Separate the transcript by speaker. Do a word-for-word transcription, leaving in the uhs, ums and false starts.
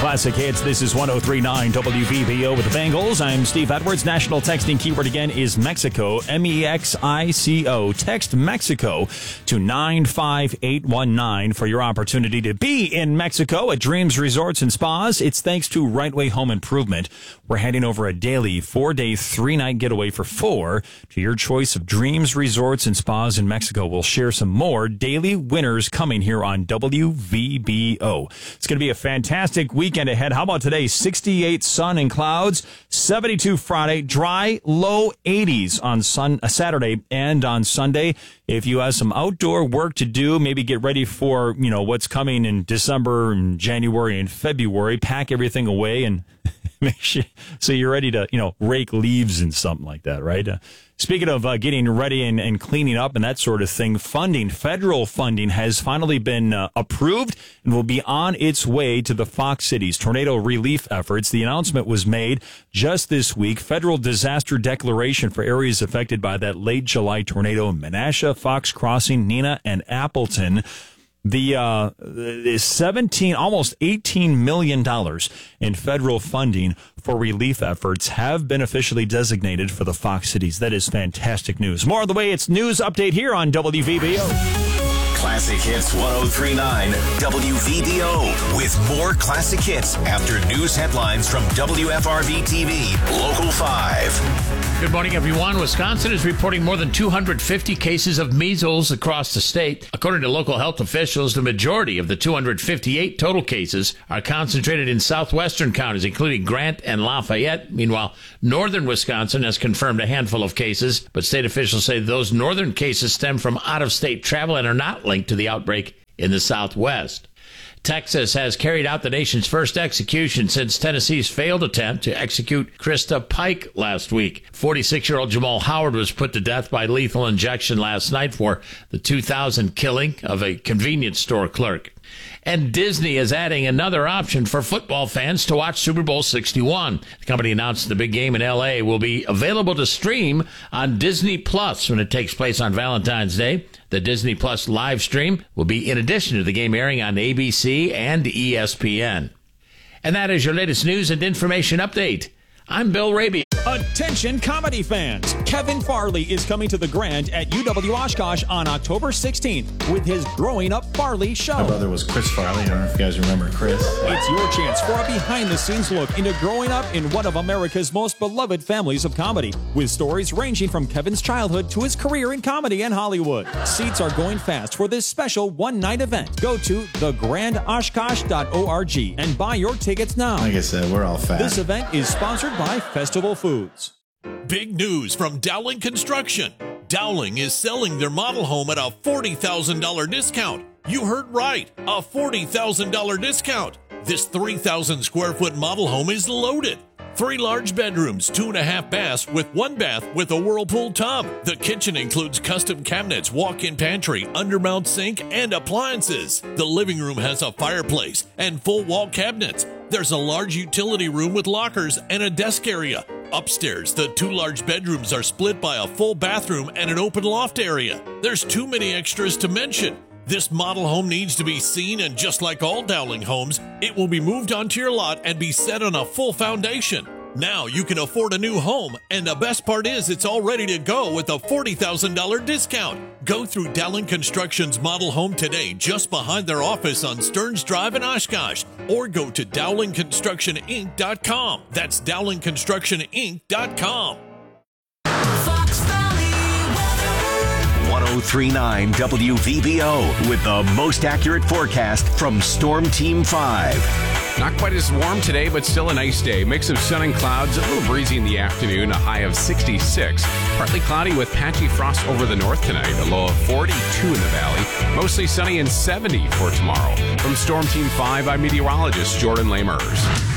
Speaker 1: Classic Hits. This is one oh three point nine W V B O with the Bengals. I'm Steve Edwards. National texting keyword again is Mexico, M E X I C O. Text Mexico to nine five eight one nine for your opportunity to be in Mexico at Dreams Resorts and Spas. It's thanks to Right Way Home Improvement. We're heading over a daily four-day, three-night getaway for four to your choice of Dreams Resorts and Spas in Mexico. We'll share some more daily winners coming here on W V B O. It's going to be a fantastic weekend ahead. How about today? sixty-eight sun and clouds, seventy-two Friday, dry, low eighties on sun, uh, Saturday and on Sunday. If you have some outdoor work to do, maybe get ready for, you know, what's coming in December and January and February, pack everything away and make sure so you're ready to, you know, rake leaves and something like that, right? Uh, Speaking of uh, getting ready and, and cleaning up and that sort of thing, funding, federal funding has finally been uh, approved and will be on its way to the Fox Cities tornado relief efforts. The announcement was made just this week. Federal disaster declaration for areas affected by that late July tornado in Menasha, Fox Crossing, Neenah, and Appleton. The uh, the seventeen, almost eighteen million dollars in federal funding for relief efforts have been officially designated for the Fox Cities. That is fantastic news. More on the way. It's news update here on W V B O.
Speaker 2: Classic Hits one oh three point nine W V B O with more classic hits after news headlines from W F R V T V Local five.
Speaker 3: Good morning, everyone. Wisconsin is reporting more than two hundred fifty cases of measles across the state. According to local health officials, the majority of the two hundred fifty-eight total cases are concentrated in southwestern counties, including Grant and Lafayette. Meanwhile, northern Wisconsin has confirmed a handful of cases, but state officials say those northern cases stem from out-of-state travel and are not linked to the outbreak in the southwest. Texas has carried out the nation's first execution since Tennessee's failed attempt to execute Krista Pike last week. forty-six-year-old Jamal Howard was put to death by lethal injection last night for the two thousand killing of a convenience store clerk. And Disney is adding another option for football fans to watch Super Bowl sixty-one. The company announced the big game in L A will be available to stream on Disney Plus when it takes place on Valentine's Day. The Disney Plus live stream will be in addition to the game airing on A B C and E S P N. And that is your latest news and information update. I'm Bill Raby.
Speaker 1: Attention comedy fans. Kevin Farley is coming to the Grand at U W Oshkosh on October sixteenth with his Growing Up Farley show.
Speaker 4: My brother was Chris Farley. I don't know if you guys remember Chris.
Speaker 1: It's your chance for a behind-the-scenes look into growing up in one of America's most beloved families of comedy, with stories ranging from Kevin's childhood to his career in comedy and Hollywood. Seats are going fast for this special one-night event. Go to the grand oshkosh dot org and buy your tickets now.
Speaker 4: Like I said, we're all fat.
Speaker 1: This event is sponsored by Festival Foods.
Speaker 5: Big news from Dowling Construction. Dowling is selling their model home at a forty thousand dollars discount. You heard right, a forty thousand dollars discount. This three thousand square foot model home is loaded. Three large bedrooms, two and a half baths with one bath with a Whirlpool tub. The kitchen includes custom cabinets, walk-in pantry, undermount sink, and appliances. The living room has a fireplace and full wall cabinets. There's a large utility room with lockers and a desk area. Upstairs, the two large bedrooms are split by a full bathroom and an open loft area. There's too many extras to mention. This model home needs to be seen, and just like all Dowling homes, it will be moved onto your lot and be set on a full foundation. Now you can afford a new home, and the best part is it's all ready to go with a forty thousand dollars discount. Go through Dowling Construction's model home today just behind their office on Stearns Drive in Oshkosh, or go to dowling construction inc dot com. That's dowling construction inc dot com.
Speaker 2: one oh three point nine W V B O with the most accurate forecast from Storm Team five.
Speaker 6: Not quite as warm today, but still a nice day. Mix of sun and clouds, a little breezy in the afternoon, a high of sixty-six. Partly cloudy with patchy frost over the north tonight, a low of forty-two in the valley. Mostly sunny and seventy for tomorrow. From Storm Team five, I'm meteorologist Jordan Lamers.